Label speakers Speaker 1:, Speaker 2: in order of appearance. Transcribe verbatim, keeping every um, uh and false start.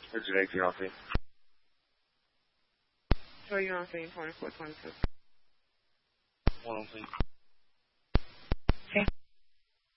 Speaker 1: What's your name, fiance?
Speaker 2: Show you on scene twenty-four twenty-two.
Speaker 1: One on, please.